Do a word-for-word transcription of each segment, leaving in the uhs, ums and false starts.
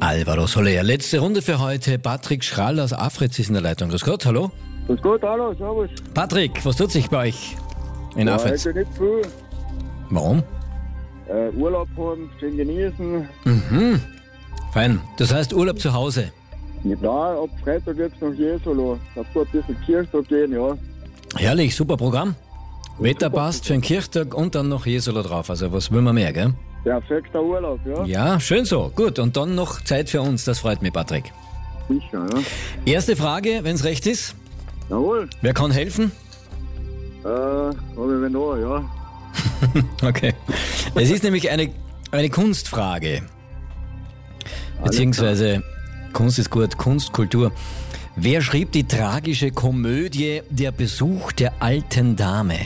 Alvaro Soler. Letzte Runde für heute. Patrick Schrall aus Afritz ist in der Leitung. Grüß Gott, hallo. Grüß Gott, hallo, servus. Patrick, was tut sich bei euch in Ja, Afritz? heute nicht viel. Warum? Äh, Urlaub haben, schön genießen. Mhm. Fein. Das heißt Urlaub zu Hause. Ja, ab Freitag geht's nach Jesolo. Davor ein bisschen Kirchtag gehen, ja. Herrlich, super Programm. Wetter super. passt für einen Kirchtag und dann noch Jesolo drauf. Also was will man mehr, gell? Perfekter Urlaub, ja. Ja, schön so. Gut, und dann noch Zeit für uns. Das freut mich, Patrick. Sicher, ja. Erste Frage, wenn es recht ist. Jawohl. Wer kann helfen? Äh, hab ich wen noch, ja. Okay. Es ist nämlich eine, eine Kunstfrage. Beziehungsweise, Kunst ist gut, Kunst, Kultur. Wer schrieb die tragische Komödie Der Besuch der alten Dame?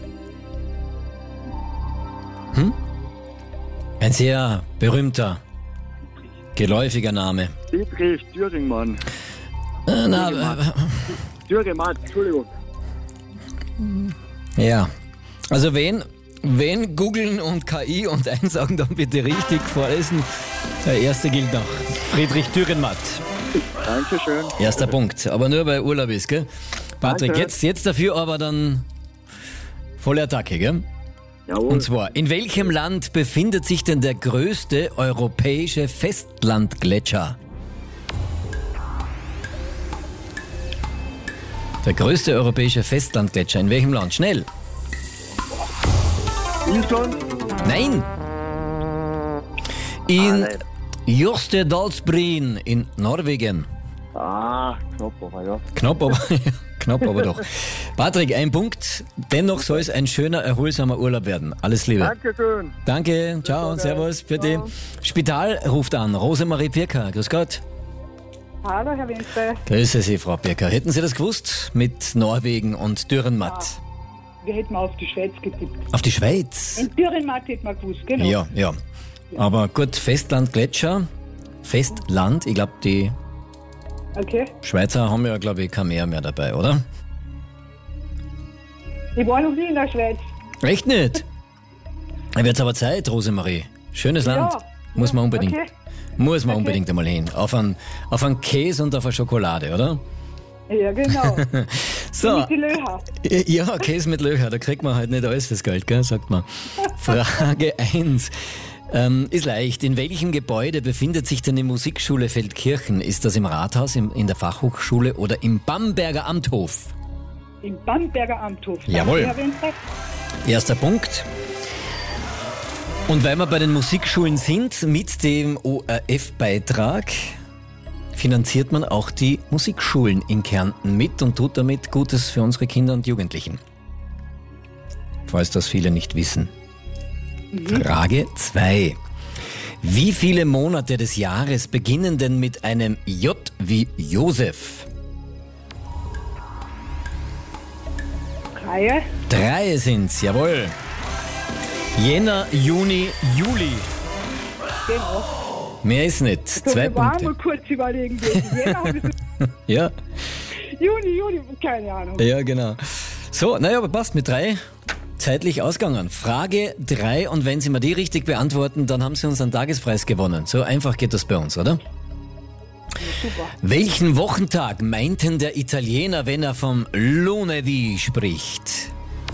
Hm? Ein sehr berühmter, geläufiger Name. Dietrich Thüringmann. Äh, na, Thüringmann, Entschuldigung. äh, ja. Also wen, wen googeln und K I und einsagen, dann bitte richtig vorlesen. Der erste gilt noch. Friedrich Dürrenmatt. Dankeschön. Erster Punkt, aber nur bei Urlaub ist, gell? Patrick, Danke. jetzt, jetzt dafür aber dann volle Attacke, gell? Jawohl. Und zwar, in welchem Land befindet sich denn der größte europäische Festlandgletscher? Der größte europäische Festlandgletscher, in welchem Land? Schnell! Island? Nein! In Jostedalsbreen in Norwegen. Ah, knapp, aber ja. Knapp, aber, knapp, aber doch. Patrick, ein Punkt. Dennoch soll es ein schöner, erholsamer Urlaub werden. Alles Liebe. Dankeschön. Danke, ciao, Danke. servus, bitte. Ciao. Spital ruft an, Rosemarie Pirker, grüß Gott. Hallo, Herr Winter. Grüße Sie, Frau Pirker. Hätten Sie das gewusst mit Norwegen und Dürrenmatt? Wir hätten auf die Schweiz getippt. Auf die Schweiz? In Dürrenmatt hätten wir gewusst, genau. Ja, ja. Aber gut, Festland, Gletscher, Festland, ich glaube, die Okay. Schweizer haben ja, glaube ich, kein Meer mehr dabei, oder? Ich war noch nie in der Schweiz. Echt nicht? Dann wird's aber Zeit, Rosemarie. Schönes Land. Ja. Muss man unbedingt. Okay. Muss man Okay. unbedingt einmal hin. Auf einen, auf einen Käse und auf eine Schokolade, oder? Ja, genau. So. Mit die Löcher. Ja, Käse mit Löcher, da kriegt man halt nicht alles fürs Geld, gell, sagt man. Frage eins. Ähm, ist leicht. In welchem Gebäude befindet sich denn die Musikschule Feldkirchen? Ist das im Rathaus, im, in der Fachhochschule oder im Bamberger Amthof? Im Bamberger Amthof. Jawohl. Danke, Herr Winter. Erster Punkt. Und weil wir bei den Musikschulen sind, mit dem O R F-Beitrag finanziert man auch die Musikschulen in Kärnten mit und tut damit Gutes für unsere Kinder und Jugendlichen. Falls das viele nicht wissen. Frage zwei. Wie viele Monate des Jahres beginnen denn mit einem J wie Josef? Reihe. Drei sind's, jawohl. Jänner, Juni, Juli. Genau. Mehr ist nicht. Zwei Ich war Punkte. mal kurz überlegen. Jänner habe ich so- Ja, Juni, Juni, keine Ahnung. ja, genau. So, naja, aber passt mit drei. Zeitlich ausgegangen. Frage drei und wenn Sie mir die richtig beantworten, dann haben Sie unseren Tagespreis gewonnen. So einfach geht das bei uns, oder? Super. Welchen Wochentag meinten der Italiener, wenn er vom Lunedì spricht?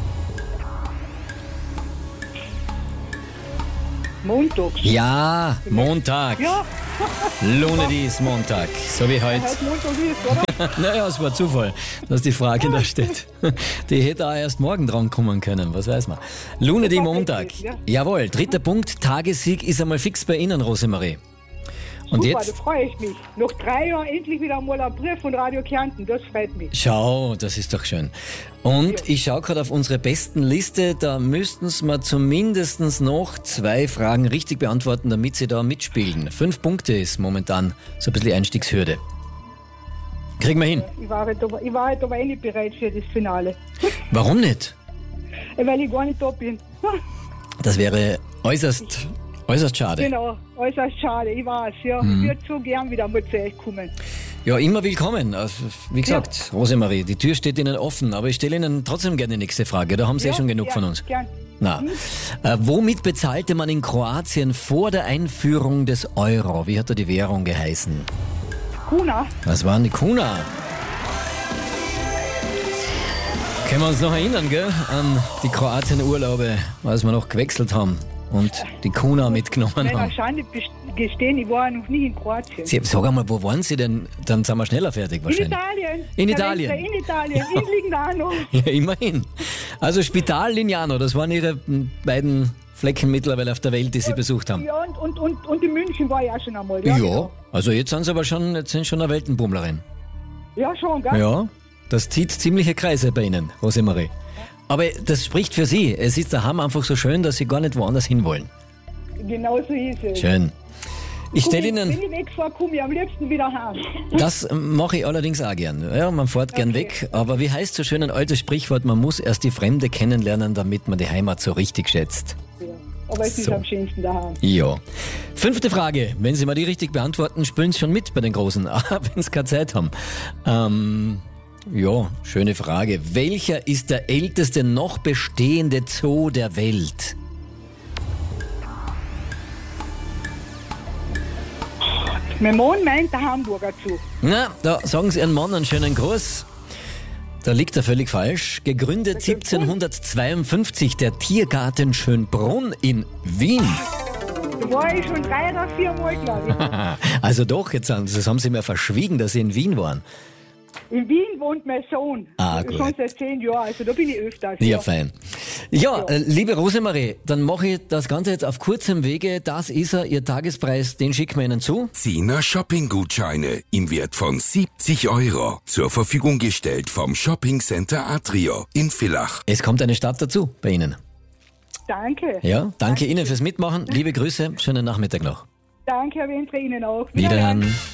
Montags. Ja, Montag. Ja, Lunedì ist Montag, so wie heute. heute Montag ist, oder? Naja, es war Zufall, dass die Frage da steht. Die hätte auch erst morgen dran kommen können, was weiß man. Lunedì war Montag. richtig, ja. Jawohl, dritter Punkt, Tagessieg ist einmal fix bei Ihnen, Rosemarie. Und Super, da jetzt, freue ich mich. Nach drei Jahren endlich wieder einmal ein Brief von Radio Kärnten, das freut mich. schau, das ist doch schön. Und ich schaue gerade auf unsere besten Liste, da müssten Sie mir zumindest noch zwei Fragen richtig beantworten, damit Sie da mitspielen. Fünf Punkte ist momentan so ein bisschen die Einstiegshürde. Kriegen wir hin. Ich war halt aber, ich war halt aber eh nicht bereit für das Finale, Warum nicht? weil ich gar nicht da bin. Das wäre äußerst Äußerst schade. Genau, äußerst schade, ich weiß, ja. Mhm. Ich würde so gern wieder mal zu euch kommen. Ja, immer willkommen. Also, wie gesagt, ja. Rosemarie, die Tür steht Ihnen offen, aber ich stelle Ihnen trotzdem gerne die nächste Frage. Da haben Sie ja, eh schon genug ja, von uns. Gern. Na, Mhm. äh, womit bezahlte man in Kroatien vor der Einführung des Euro? Wie hat da die Währung geheißen? Kuna, Was waren die Kuna? Können wir uns noch erinnern, gell? An die Kroatien-Urlaube, als wir noch gewechselt haben und die Kuna mitgenommen meiner haben. Schande best- gestehen, ich war noch nie in Kroatien. Sie, sag einmal, wo waren Sie denn? Dann sind wir schneller fertig In wahrscheinlich. Italien. In Herr Italien. Wenzel, In Italien, in Lignano. Ja, immerhin. Also Spital Lignano, das waren Ihre m, beiden Flecken mittlerweile auf der Welt, die Sie besucht haben. Ja, und, und, und, und in München war ich auch schon einmal. Ja, Ja, genau. also jetzt sind Sie aber schon, jetzt sind schon eine Weltenbummlerin. Ja, schon, gell? Ja, das zieht ziemliche Kreise bei Ihnen, Rosemarie. Aber das spricht für Sie. Es ist daheim einfach so schön, dass Sie gar nicht woanders hinwollen. Genau so ist es. Schön. Ich stelle Komm, Ihnen, Wenn ich wegfahre, komme ich am liebsten wieder heim. das mache ich allerdings auch gern. Ja, man fährt gern Okay. weg. Aber wie heißt so schön ein altes Sprichwort, man muss erst die Fremde kennenlernen, damit man die Heimat so richtig schätzt. Ja. Aber es So. ist am schönsten daheim. Ja. Fünfte Frage. Wenn Sie mal die richtig beantworten, spülen Sie schon mit bei den Großen, auch wenn Sie keine Zeit haben. Ähm, ja, schöne Frage. Welcher ist der älteste noch bestehende Zoo der Welt? Mein Mann meint der Hamburger Zoo. Na, da sagen Sie Ihren Mann einen schönen Gruß. Da liegt er völlig falsch. Gegründet siebzehnhundertzweiundfünfzig der Tiergarten Schönbrunn in Wien. Da war ich schon drei oder vier Mal, glaube ich. Also doch, jetzt haben, das haben Sie mir verschwiegen, dass Sie in Wien waren. In Wien wohnt mein Sohn. Ah, gut. Schon seit zehn Jahren, also da bin ich öfters. Ja, fein. Ja, äh, liebe Rosemarie, dann mache ich das Ganze jetzt auf kurzem Wege. Das ist er, Ihr Tagespreis, den schicken wir Ihnen zu. Zehner Shopping-Gutscheine im Wert von siebzig Euro. Zur Verfügung gestellt vom Shopping Center Atrio in Villach. Es kommt eine Stadt dazu bei Ihnen. Danke. Ja, danke Ihnen fürs Mitmachen. Liebe Grüße, schönen Nachmittag noch. Danke, Herr Wenzel, Ihnen auch. Wiederhören.